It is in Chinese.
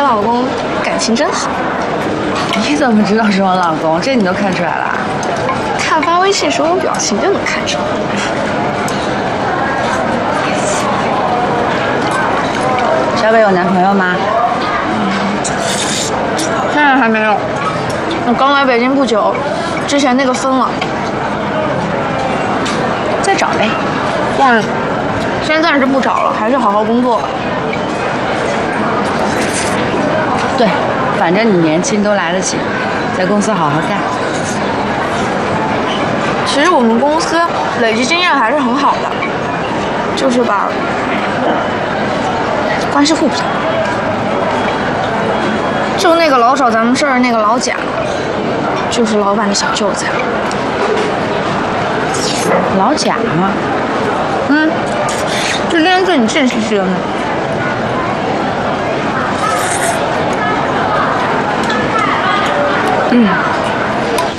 老公感情真好。 你怎么知道是我老公？这你都看出来了？ 看发微信时候表情就能看出来。 小北有男朋友吗？ 现在还没有。我刚来北京不久，之前那个分了。 再找呗。 先暂时不找了，还是好好工作吧。 对，反正你年轻都来得及，在公司好好干。 其实我们公司累积经验还是很好的，就是吧，关系户不同。就那个老找咱们事儿那个老贾，就是老板的小舅子呀。 老贾吗？ 就今天对你贱兮兮的那个。